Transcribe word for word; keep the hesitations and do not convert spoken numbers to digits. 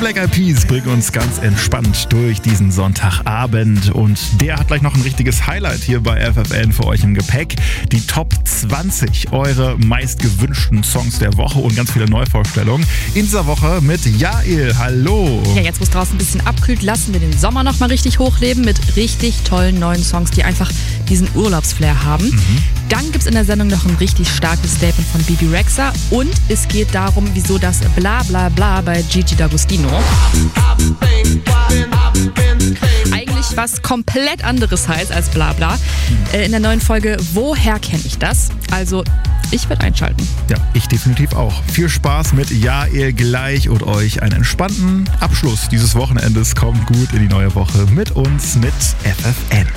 Black Eyed Peas bringen uns ganz entspannt durch diesen Sonntagabend und der hat gleich noch ein richtiges Highlight hier bei F F N für euch im Gepäck. Die Top zwanzig, eure meistgewünschten Songs der Woche und ganz viele Neuvorstellungen. In dieser Woche mit Jael. Hallo. Ja, jetzt wo es draußen ein bisschen abkühlt, lassen wir den Sommer noch mal richtig hochleben mit richtig tollen neuen Songs, die einfach diesen Urlaubsflair haben. Mhm. Dann gibt es in der Sendung noch ein richtig starkes Statement von Bebe Rexha und es geht darum, wieso das Bla Bla Bla bei Gigi D'Agostino eigentlich was komplett anderes heißt als Bla Bla. Äh, in der neuen Folge Woher kenne ich das? Also ich werde einschalten. Ja, ich definitiv auch. Viel Spaß mit Jael gleich und euch einen entspannten Abschluss dieses Wochenendes. Kommt gut in die neue Woche mit uns, mit F F N.